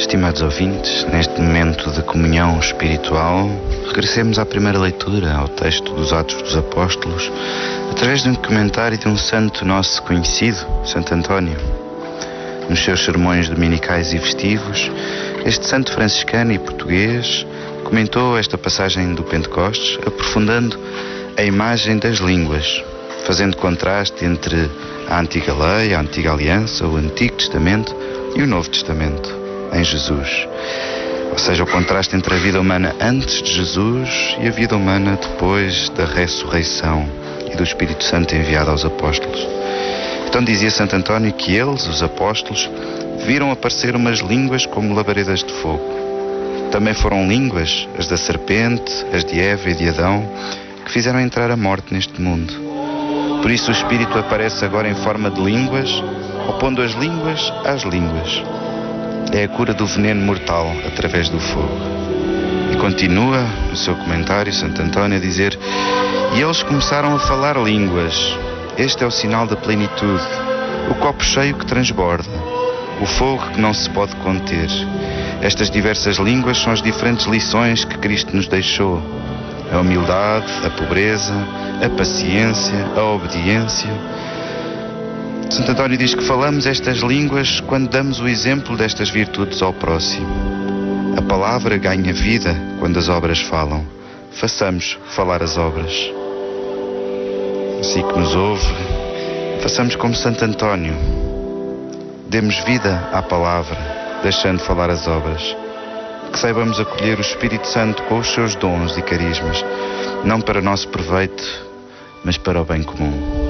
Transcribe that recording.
Estimados ouvintes, neste momento de comunhão espiritual, regressemos à primeira leitura, ao texto dos Atos dos Apóstolos, através de um comentário de um santo nosso conhecido, Santo António. Nos seus sermões dominicais e festivos, este santo franciscano e português comentou esta passagem do Pentecostes, aprofundando a imagem das línguas, fazendo contraste entre a Antiga Lei, a Antiga Aliança, o Antigo Testamento e o Novo Testamento, em Jesus. Ou seja, o contraste entre a vida humana antes de Jesus e a vida humana depois da ressurreição e do Espírito Santo enviado aos apóstolos. Então dizia Santo António que eles, os apóstolos, viram aparecer umas línguas como labaredas de fogo. Também foram línguas, as da serpente, as de Eva e de Adão, que fizeram entrar a morte neste mundo. Por isso o Espírito aparece agora em forma de línguas, opondo as línguas às línguas. É a cura do veneno mortal através do fogo. E continua no seu comentário Santo António a dizer: e eles começaram a falar línguas. Este é o sinal da plenitude, o copo cheio que transborda, o fogo que não se pode conter. Estas diversas línguas são as diferentes lições que Cristo nos deixou: a humildade, a pobreza, a paciência, a obediência. Santo António diz que falamos estas línguas quando damos o exemplo destas virtudes ao próximo. A palavra ganha vida quando as obras falam. Façamos falar as obras. Assim que nos ouve, façamos como Santo António. Demos vida à palavra, deixando falar as obras. Que saibamos acolher o Espírito Santo com os seus dons e carismas, não para nosso proveito, mas para o bem comum.